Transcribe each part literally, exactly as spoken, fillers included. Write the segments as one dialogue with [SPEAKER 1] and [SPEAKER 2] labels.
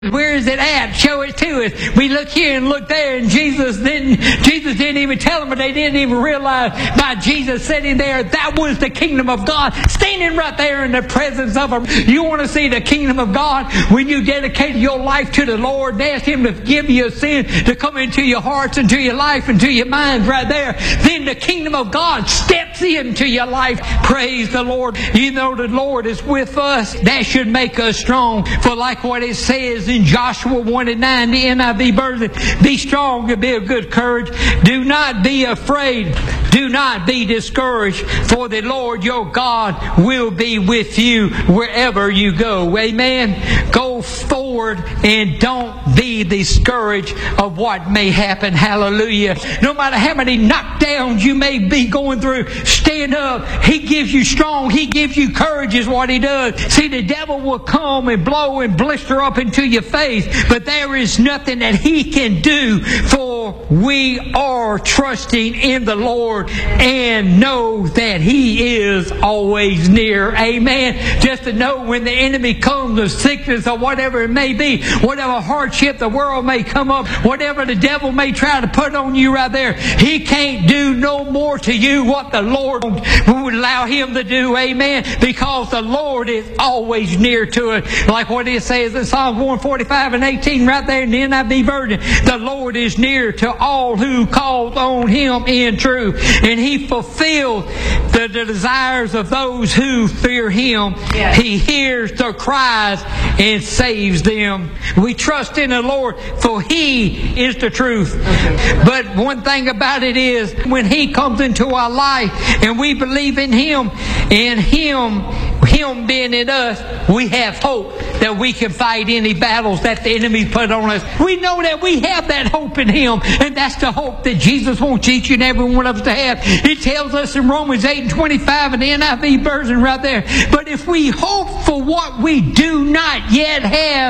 [SPEAKER 1] Where is it at? Show it to us. We look here and look there, and Jesus didn't Jesus didn't even tell them, but they didn't even realize by Jesus sitting there, that was the kingdom of God, standing right there in the presence of them. You want to see the kingdom of God? When you dedicate your life to the Lord and ask Him to give you a sin, to come into your hearts, into your life, into your minds right there, then the kingdom of God steps into your life. Praise the Lord. You know the Lord is with us. That should make us strong. For like what it says in Joshua one and nine, the N I V version, be strong and be of good courage. Do not be afraid. Do not be discouraged, for the Lord your God will be with you wherever you go. Amen. Go forward and don't be discouraged of what may happen. Hallelujah. No matter how many knockdowns you may be going through, stand up. He gives you strong. He gives you courage is what He does. See, the devil will come and blow and blister up into your face, but there is nothing that he can do, for we are trusting in the Lord and know that He is always near. Amen. Just to know when the enemy comes of sickness or whatever it may be, whatever hardship the world may come up, whatever the devil may try to put on you right there, he can't do no more to you what the Lord would allow him to do. Amen. Because the Lord is always near to it. Like what it says in Psalm one forty-five and eighteen right there in the N I V version. The Lord is near to all who call on Him in truth, and He fulfills the, the desires of those who fear Him. Yes. He hears their cries and saves them. We trust in the Lord, for He is the truth. Okay. But one thing about it is, when He comes into our life and we believe in Him, and Him Him being in us, we have hope that we can fight any battles that the enemy put on us. We know that we have that hope in Him, and that's the hope that Jesus wants each and every one of us to have. It tells us in Romans eight and twenty-five in the N I V version right there, but if we hope for what we do not yet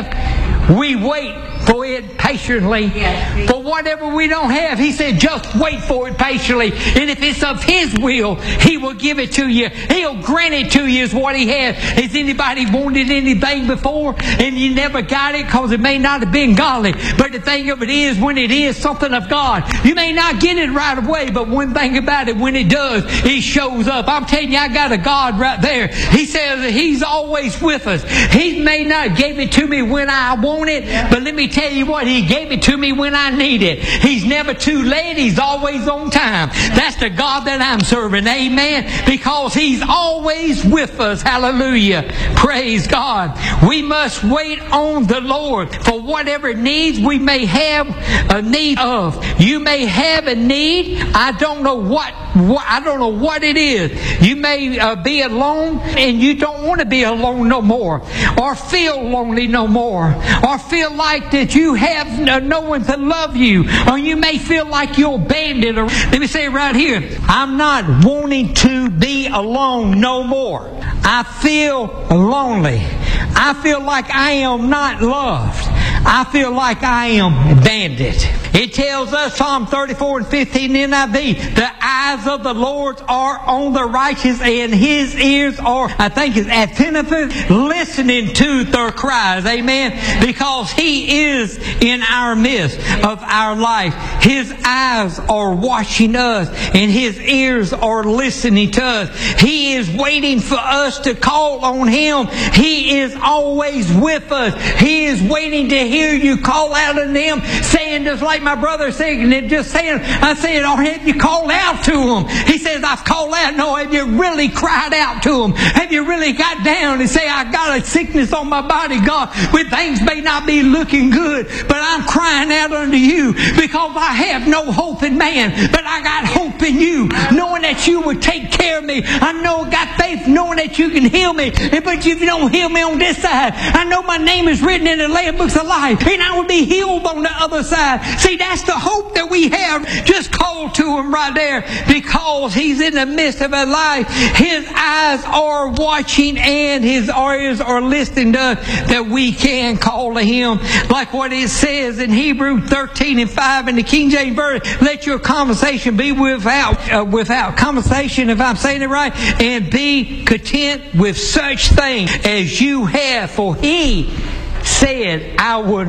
[SPEAKER 1] have, we wait for it patiently. Yes. For whatever we don't have, He said, just wait for it patiently. And if it's of His will, He will give it to you. He'll grant it to you is what He has. Has anybody wanted anything before and you never got it because it may not have been godly? But the thing of it is, when it is something of God, you may not get it right away, but one thing about it, when it does, He shows up. I'm telling you, I got a God right there. He says that He's always with us. He may not gave it to me when I want it, yeah. But let me tell you what, He gave it to me when I need it. He's never too late. He's always on time. That's the God that I'm serving. Amen. Because He's always with us. Hallelujah. Praise God. We must wait on the Lord for whatever needs we may have a need of. You may have a need. I don't know what, what I don't know what it is. You may uh, be alone and you don't want to be alone no more, or feel lonely no more, or feel like that you have no one to love you, or you may feel like you're abandoned. Or, let me say it right here. I'm not wanting to be alone no more. I feel lonely. I feel like I am not loved. I feel like I am abandoned. It tells us, Psalm thirty-four and fifteen N I V, the eyes of the Lord are on the righteous, and His ears are, I think it's attentive, listening to their cries. Amen. Because He is in our midst of our life. His eyes are watching us, and His ears are listening to us. He is waiting for us to call on Him. He is always with us. He is waiting to hear you call out on Him, saying just like my brother said, and just saying, I said, oh, have you called out to Him? He says, I've called out. No, have you really cried out to Him? Have you really got down and say, I got a sickness on my body, God, when things may not be looking good, but I'm crying out unto you because I have no hope in man, but I got hope in you, knowing that you would take care of me. I know I got faith knowing that you can heal me, but if you don't heal me on this side, I know my name is written in the Lamb books of life, and I will be healed on the other side. See, that's the hope that we have. Just call to Him right there, because He's in the midst of our life. His eyes are watching and His ears are listening to us, that we can call to Him. Like what it says in Hebrews thirteen and five in the King James Version, let your conversation be without uh, without conversation, if I'm saying it right, and be content with such things as you have, for He said, I will